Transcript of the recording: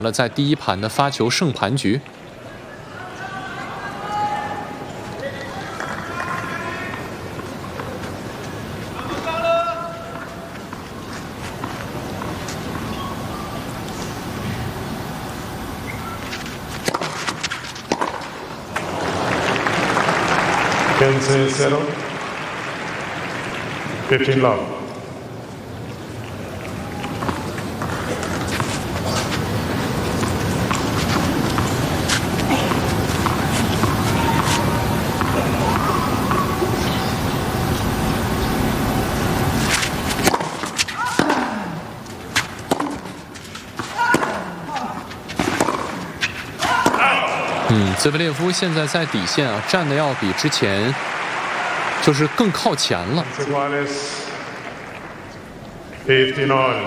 了在第一盘的发球胜盘局。 15-0, 15 love. 兹维列夫现在在底线啊，站的要比之前就是更靠前了。 15 all.